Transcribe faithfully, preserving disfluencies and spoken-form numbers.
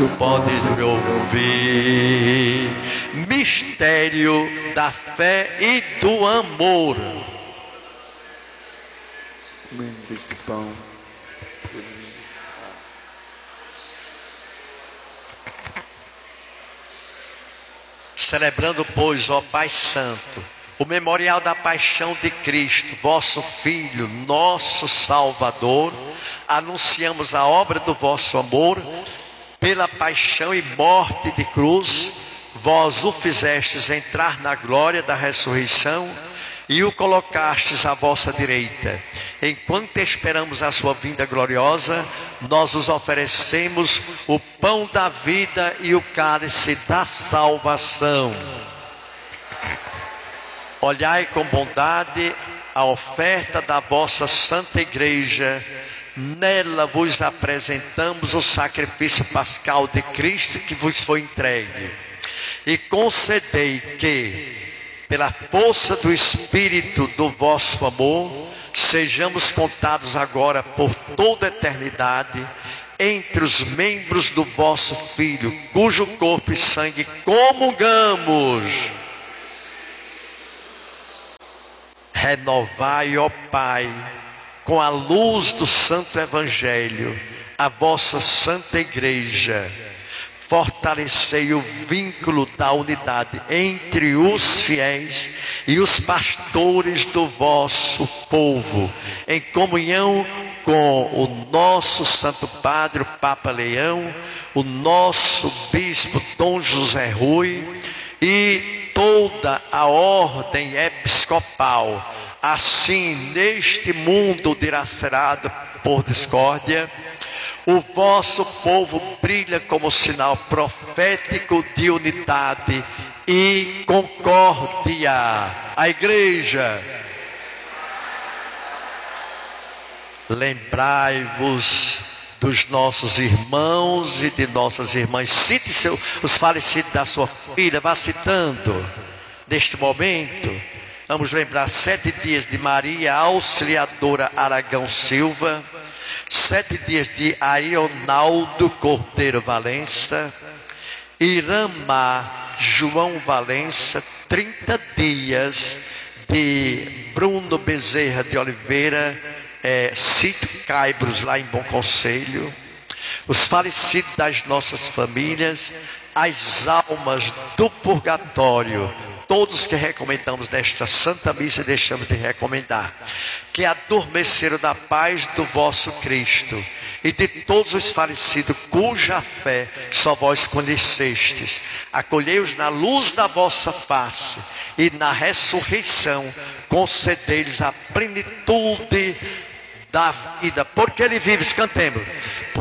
tu podes me ouvir. Mistério da fé e do amor. Deste pão. Celebrando, pois, ó Pai Santo, o memorial da paixão de Cristo, vosso Filho, nosso Salvador, anunciamos a obra do vosso amor. Pela paixão e morte de cruz, vós o fizestes entrar na glória da ressurreição e o colocastes à vossa direita. Enquanto esperamos a sua vinda gloriosa, nós os oferecemos o pão da vida e o cálice da salvação. Olhai com bondade a oferta da vossa santa igreja. Nela vos apresentamos o sacrifício pascal de Cristo que vos foi entregue. E concedei que, pela força do Espírito do vosso amor, sejamos contados agora por toda a eternidade entre os membros do vosso Filho, cujo corpo e sangue comungamos. Renovai, ó Pai, com a luz do Santo Evangelho, a vossa Santa Igreja. Fortalecei o vínculo da unidade entre os fiéis e os pastores do vosso povo, em comunhão com o nosso Santo Padre, o Papa Leão, o nosso Bispo Dom José Rui e toda a ordem episcopal. Assim, neste mundo dilacerado por discórdia, o vosso povo brilha como sinal profético de unidade e concórdia. A igreja, lembrai-vos dos nossos irmãos e de nossas irmãs. Cite seu, os falecidos da sua filha, vá citando. Neste momento, vamos lembrar sete dias de Maria Auxiliadora Aragão Silva, sete dias de Aionaldo Cordeiro Valença, Irama João Valença, trinta dias de Bruno Bezerra de Oliveira, é, sítio Caibros, lá em Bom Conselho, os falecidos das nossas famílias, as almas do purgatório, todos que recomendamos nesta Santa Missa, deixamos de recomendar, que adormeceram da paz do vosso Cristo, e de todos os falecidos cuja fé só vós conhecestes, acolhei-os na luz da vossa face, e na ressurreição concedei-lhes a plenitude da vida, porque ele vive, cantemos.